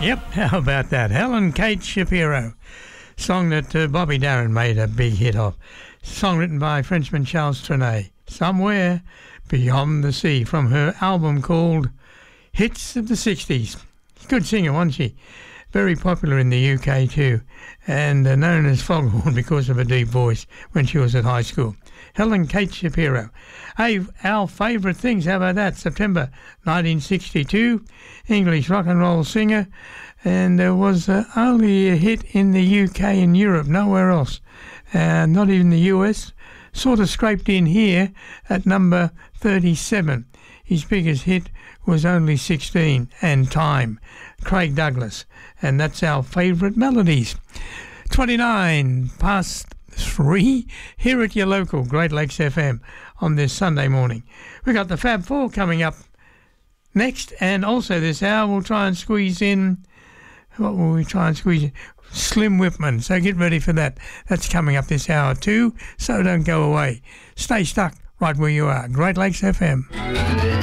Yep, how about that? Helen Kate Shapiro. Song that Bobby Darin made a big hit of. Song written by Frenchman Charles Trenet. Somewhere Beyond the Sea, from her album called Hits of the 60s. Good singer, wasn't she? Very popular in the UK too, and known as Foghorn because of her deep voice when she was at high school. Helen Kate Shapiro. Hey, our favourite things, how about that? September 1962, English rock and roll singer, and there was only a hit in the UK and Europe, nowhere else, not even the US. Sort of scraped in here at number 37. His biggest hit was Only 16 and Time, Craig Douglas, and that's our favourite melodies. 29 past 3 here at your local Great Lakes FM on this Sunday morning. We got the Fab Four coming up next, and also this hour we'll try and squeeze in, what will we try and squeeze in? Slim Whitman, so get ready for that. That's coming up this hour too, so don't go away. Stay stuck right where you are. Great Lakes FM.